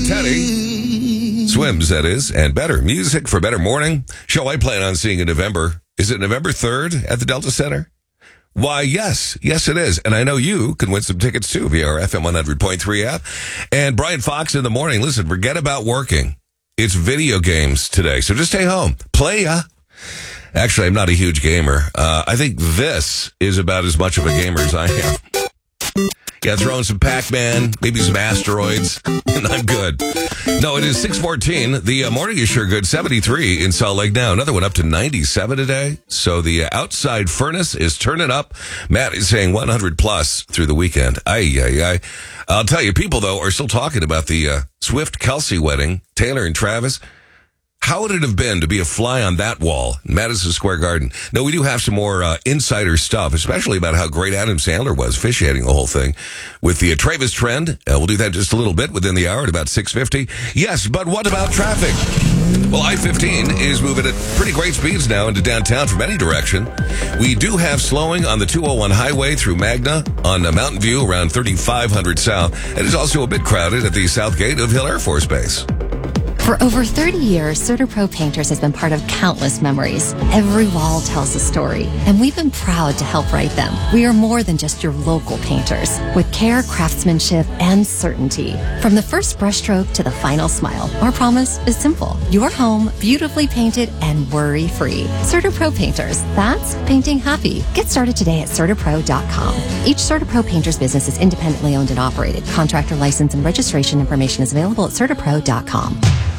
Teddy. Swims, that is, and better. Music for better morning. Show I plan on seeing in November. Is it November 3rd at the Delta Center? Why, yes. Yes, it is. And I know you can win some tickets, too, via our FM 100.3 app. And Brian Fox in the morning. Listen, forget about working. It's video games today, so just stay home. Play ya. Actually, I'm not a huge gamer. I think this is about as much of a gamer as I am. Yeah, throwing some Pac-Man, maybe some asteroids, and I'm good. No, it is 6:14. The morning is sure good. 73 in Salt Lake now. Another one up to 97 today. So the outside furnace is turning up. Matt is saying 100 plus through the weekend. Ay. I'll tell you, people, though, are still talking about the Swift-Kelsey wedding. Taylor and Travis. How would it have been to be a fly on that wall in Madison Square Garden? No, we do have some more insider stuff, especially about how great Adam Sandler was officiating the whole thing with the Travis trend. We'll do that just a little bit within the hour at about 6:50. Yes, but what about traffic? Well, I-15 is moving at pretty great speeds now into downtown from any direction. We do have slowing on the 201 highway through Magna on Mountain View around 3500 South. It is also a bit crowded at the south gate of Hill Air Force Base. For over 30 years, CertaPro Painters has been part of countless memories. Every wall tells a story, and we've been proud to help write them. We are more than just your local painters, with care, craftsmanship, and certainty. From the first brushstroke to the final smile, our promise is simple. Your home, beautifully painted and worry-free. CertaPro Painters, that's painting happy. Get started today at CertaPro.com. Each CertaPro Painters business is independently owned and operated. Contractor license and registration information is available at CertaPro.com.